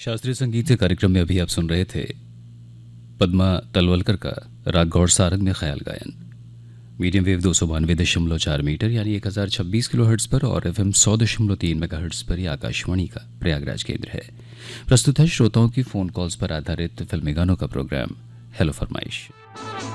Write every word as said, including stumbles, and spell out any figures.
शास्त्रीय संगीत के कार्यक्रम में अभी आप सुन रहे थे पद्मा तलवलकर का राग गौर सारंग में ख्याल गायन। मीडियम वेव दो सौ बानवे दशमलव चार मीटर यानी एक हज़ार छब्बीस किलो हर्ट्स पर और एफ एम सौ दशमलव तीन मेगा हर्ट्स पर यह आकाशवाणी का प्रयागराज केंद्र है। प्रस्तुत है श्रोताओं की फ़ोन कॉल्स पर आधारित फिल्मी गानों का प्रोग्राम हेलो फरमाइश।